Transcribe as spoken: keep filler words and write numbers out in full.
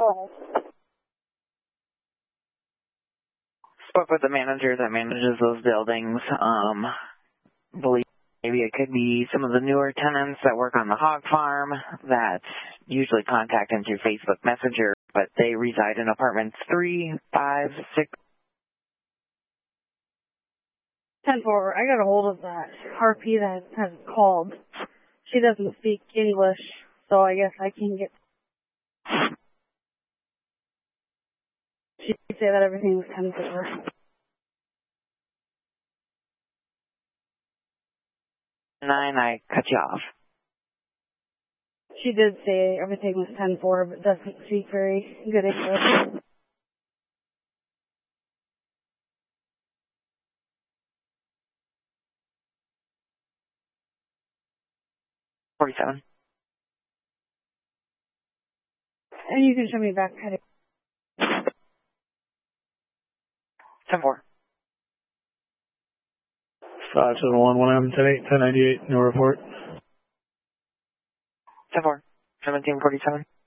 go ahead. Spoke with the manager that manages those buildings. Um, believe maybe it could be some of the newer tenants that work on the hog farm that usually contact him through Facebook Messenger, but they reside in apartments three, five, six. ten four, I got a hold of that R P that has called. She doesn't speak English, so I guess I can get... She did say that everything was ten four. Nine, I cut you off. She did say everything was ten four, but doesn't speak very good English. forty-seven. And you can show me back heading. ten four. five seven one one M, ten eight, ten ninety-eight, no report. ten four. seventeen forty-seven.